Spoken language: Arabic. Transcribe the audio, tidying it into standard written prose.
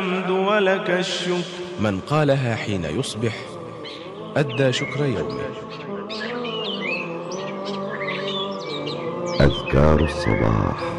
الحمد ولك الشكر. من قالها حين يصبح أدى شكر يومه. أذكار الصباح.